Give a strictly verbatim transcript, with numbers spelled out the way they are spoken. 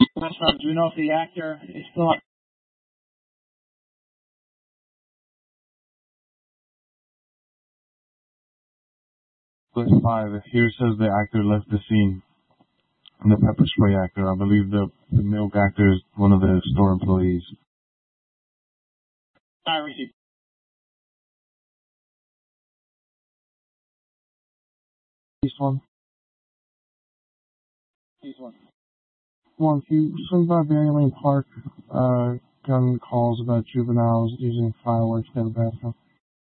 Restaurant, do we know if the actor is still on? List five. Here says the actor left the scene. The pepper spray actor. I believe the, the milk actor is one of the store employees. I received. East one. East one. One, can you swing by Berry Lane Park? Uh, gotten calls about juveniles using fireworks near the bathroom.